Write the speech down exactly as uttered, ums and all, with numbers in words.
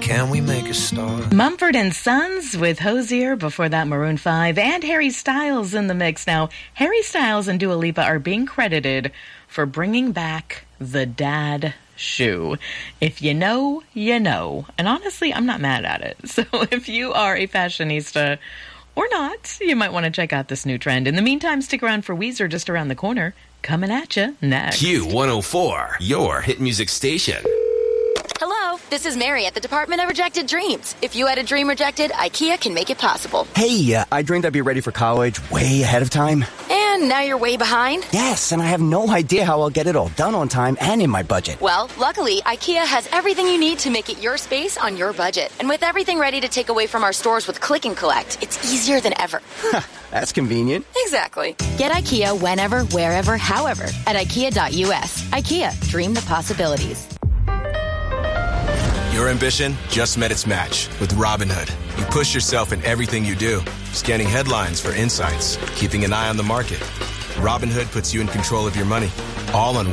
can we make a start? Mumford and Sons with Hosier, before that Maroon five, and Harry Styles in the mix. Now, Harry Styles and Dua Lipa are being credited for bringing back the dad shoe. If you know, you know. And honestly, I'm not mad at it. So if you are a fashionista or not, you might want to check out this new trend. In the meantime, stick around for Weezer just around the corner. Coming at you next. Q one oh four, your hit music station. Hello, this is Mary at the Department of Rejected Dreams. If you had a dream rejected, IKEA can make it possible. Hey, uh, I dreamed I'd be ready for college way ahead of time. And now you're way behind? Yes, and I have no idea how I'll get it all done on time and in my budget. Well, luckily, IKEA has everything you need to make it your space on your budget. And with everything ready to take away from our stores with Click and Collect, it's easier than ever. That's convenient. Exactly. Get IKEA whenever, wherever, however at ikea dot u s. IKEA, dream the possibilities. Your ambition just met its match with Robinhood. You push yourself in everything you do, scanning headlines for insights, keeping an eye on the market. Robinhood puts you in control of your money, all on